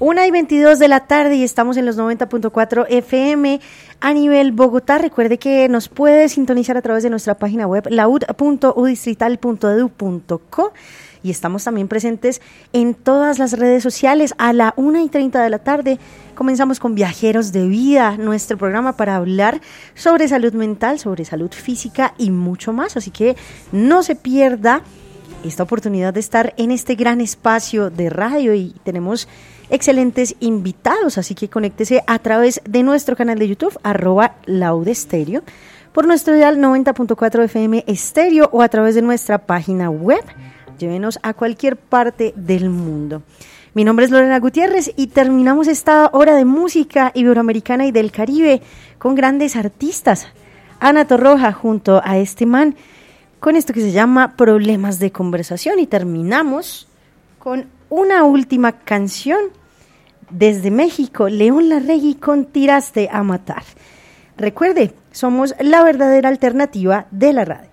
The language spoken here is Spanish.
1:22 de la tarde y estamos en los 90.4 FM a nivel Bogotá. Recuerde que nos puede sintonizar a través de nuestra página web laud.udistrital.edu.co y estamos también presentes en todas las redes sociales. A la 1:30 de la tarde comenzamos con Viajeros de Vida, nuestro programa para hablar sobre salud mental, sobre salud física y mucho más. Así que no se pierda esta oportunidad de estar en este gran espacio de radio y tenemos excelentes invitados, así que conéctese a través de nuestro canal de YouTube, @laudestereo, por nuestro dial 90.4 FM Estéreo o a través de nuestra página web. Llévenos a cualquier parte del mundo. Mi nombre es Lorena Gutiérrez y terminamos esta hora de música iberoamericana y del Caribe con grandes artistas. Ana Torroja junto a este man con esto que se llama Problemas de Conversación y terminamos con una última canción desde México, León Larregui con Tiraste a Matar. Recuerde, somos la verdadera alternativa de la radio.